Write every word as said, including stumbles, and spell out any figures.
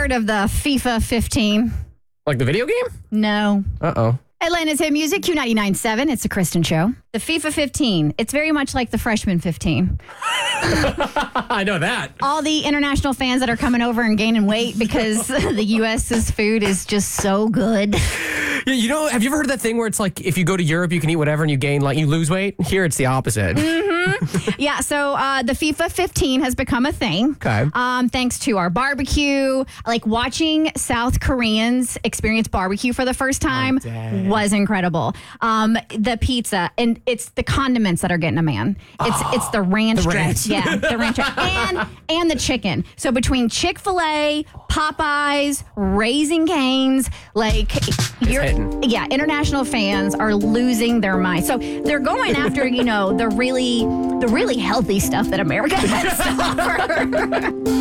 heard of the FIFA fifteen? Like the video game? No. Uh-oh. Atlanta's hit music, Q ninety-nine point seven. It's a Kristen show. The FIFA fifteen. It's very much like the freshman fifteen. I know that. All the international fans that are coming over and gaining weight because the U S's food is just so good. Yeah, you know, have you ever heard of that thing where it's like if you go to Europe, you can eat whatever and you gain, like you lose weight? Here, it's the opposite. Mm-hmm. Yeah, so uh, the FIFA fifteen has become a thing. Okay. Um, thanks to our barbecue. Like watching South Koreans experience barbecue for the first time oh, was incredible. Um, the pizza, and it's the condiments that are getting a man. It's oh, it's the ranch the dress. ranch. Yeah, the ranch dress. And, and the chicken. So between Chick-fil-A, Popeyes, Raising Cane's, like, you're, yeah, international fans are losing their mind. So they're going after, you know, the really, the really healthy stuff that America has to offer.